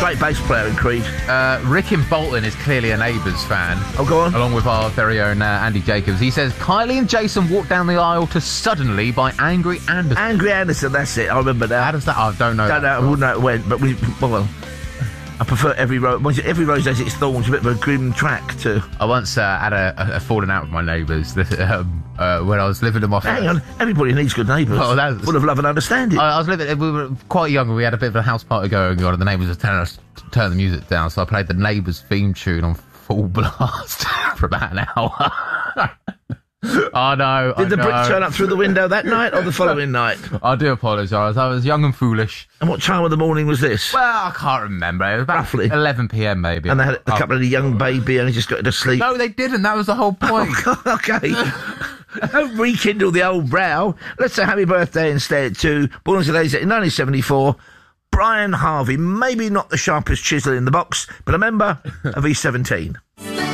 great bass player in Creed. Rick in Bolton is clearly a Neighbours fan. Oh, go on. Along with our very own Andy Jacobs. He says, Kylie and Jason walked down the aisle to Suddenly by Angry Anderson. Angry Anderson, that's it. I remember that. How does that... I don't know. I wouldn't know it went, but I prefer Every Rose Has Its Thorns, a bit of a grim track too. I once had a falling out with my neighbours when I was living in my... Hang on, everybody needs good neighbours. Oh, full of love and understanding. I was living... We were quite young and we had a bit of a house party going on and the neighbours were telling us to turn the music down, so I played the Neighbours theme tune on full blast for about an hour. Oh, no. Did the brick turn up through the window that night or the following night? I do apologise. I was young and foolish. And what time of the morning was this? Well, I can't remember. It was about roughly 11 p.m. maybe. And they had a couple of the young baby and he just got to sleep. No, they didn't. That was the whole point. Oh, okay. Don't rekindle the old row. Let's say happy birthday instead to, born today's in 1974, Brian Harvey. Maybe not the sharpest chisel in the box, but a member of E17.